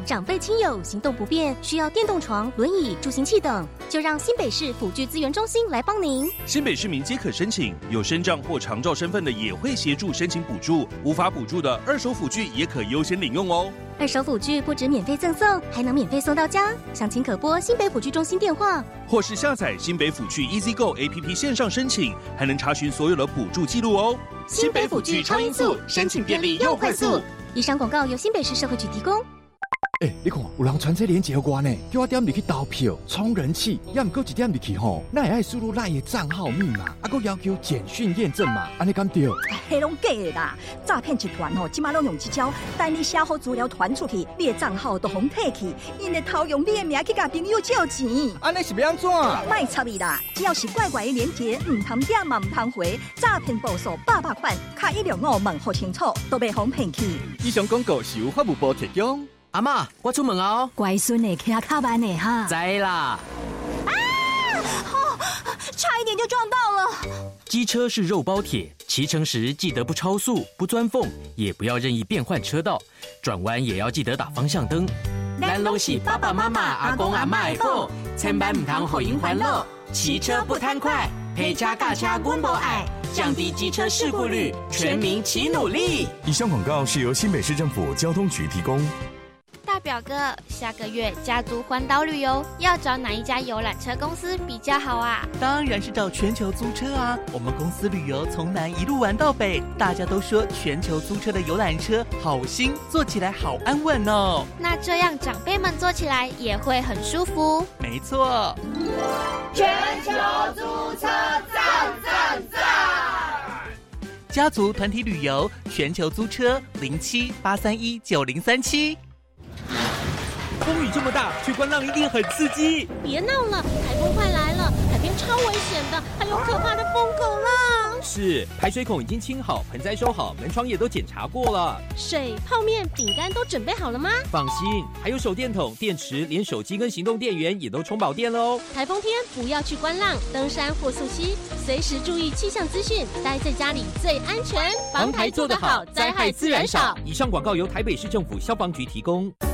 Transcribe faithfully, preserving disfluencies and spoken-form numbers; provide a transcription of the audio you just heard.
长辈亲友行动不便，需要电动床、轮椅、助行器等，就让新北市辅具资源中心来帮您。 新北市民皆可申请，有身障或长照身份的也会协助申请补助，无法补助的二手辅具也可优先领用哦。 二手辅具不止免费赠送，还能免费送到家。详情可拨新北辅具中心电话， 或是下载新北辅具 EasyGo A P P 线上申请，还能查询所有的补助记录哦。 新北辅具超音速，申请便利又快速。以上广告由新北市社会局提供。 哎、欸，你看，有人传这链接给我呢，叫我点入去投票冲人气，也唔够一点入去吼，那也爱输入赖的账号密码，啊，佮要求简讯验证嘛，安尼敢对？ 迄拢假的啦！诈骗集团吼，即马拢用这招，等你写好资料传出去，你的账号都互摕去，因会偷用你的名去甲朋友借钱。 安尼是要安怎？ 卖插伊啦！只要是怪怪的链接，唔通点嘛唔通回，诈骗报数百百款，卡一两五问好清楚，都袂互骗去。 以上广告是由法务部提供。 阿嬷，我出门哦。 乖孙的骑较慢的哈。 知啦。 啊！哦，差一点就撞到了。 机车是肉包铁，骑乘时记得不超速、不钻缝，也不要任意变换车道，转弯也要记得打方向灯。咱拢是爸爸妈妈、阿公阿嬷的宝，千万唔通互因烦恼。骑车不贪快，陪车驾车阮无爱，降低机车事故率，全民齐努力。 以上广告是由新北市政府交通局提供。 大表哥，下个月家族环岛旅游，要找哪一家游览车公司比较好啊？ 当然是找全球租车啊！我们公司旅游从南一路玩到北，大家都说全球租车的游览车好新，坐起来好安稳哦。 那这样长辈们坐起来也会很舒服。 没错， 全球租车赞赞赞！ 家族团体旅游，全球租车零七八三一九零三七。 风雨这么大，去观浪一定很刺激。 别闹了，台风快来了，海边超危险的，还有可怕的疯狗浪。 是，排水孔已经清好，盆栽收好，门窗也都检查过了。 水、泡面、饼干都准备好了吗？ 放心，还有手电筒、电池，连手机跟行动电源也都充饱电了哦。 台风天不要去观浪、登山或溯溪，随时注意气象资讯，待在家里最安全。 防台做得好，灾害自然少。以上广告由台北市政府消防局提供。